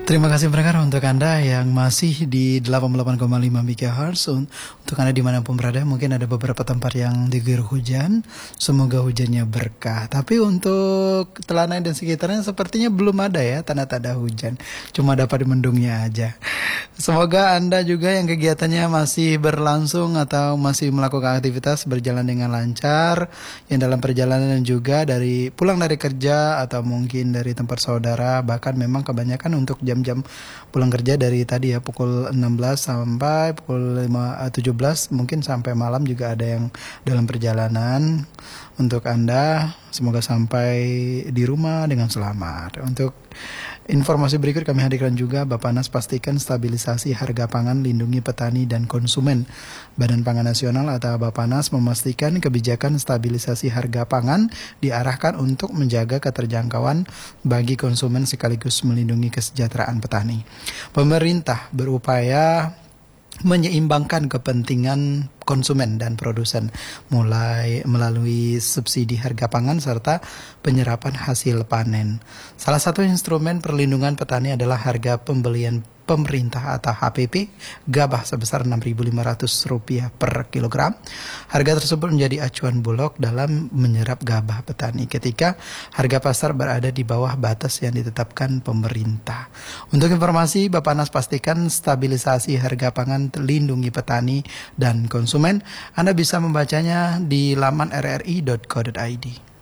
Terima kasih pendengar untuk Anda yang masih di 88,5 MHz. Untuk Anda dimanapun berada, mungkin ada beberapa tempat yang diguyur hujan. Semoga hujannya berkah. Tapi untuk Telanai dan sekitarnya sepertinya belum ada ya tanda-tanda hujan. Cuma dapat mendungnya aja. Semoga Anda juga yang kegiatannya masih berlangsung atau masih melakukan aktivitas berjalan dengan lancar. Yang dalam perjalanan juga pulang dari kerja atau mungkin dari tempat saudara. Bahkan memang kebanyakan untuk jam-jam pulang kerja dari tadi ya pukul 16 sampai pukul 17 mungkin sampai malam juga ada yang dalam perjalanan. Untuk Anda semoga sampai di rumah dengan selamat. Untuk informasi berikut kami hadirkan juga Bappenas pastikan stabilisasi harga pangan, lindungi petani dan konsumen. Badan Pangan Nasional atau Bappenas memastikan kebijakan stabilisasi harga pangan diarahkan untuk menjaga keterjangkauan bagi konsumen sekaligus melindungi kesejahteraan petani. Pemerintah berupaya menyeimbangkan kepentingan konsumen dan produsen mulai melalui subsidi harga pangan serta penyerapan hasil panen. Salah satu instrumen perlindungan petani adalah harga pembelian pemerintah atau HPP gabah sebesar Rp6.500 per kilogram. Harga tersebut menjadi acuan Bulog dalam menyerap gabah petani ketika harga pasar berada di bawah batas yang ditetapkan pemerintah. Untuk informasi, Bappenas pastikan stabilisasi harga pangan, lindungi petani dan konsumen. Anda bisa membacanya di laman rri.co.id.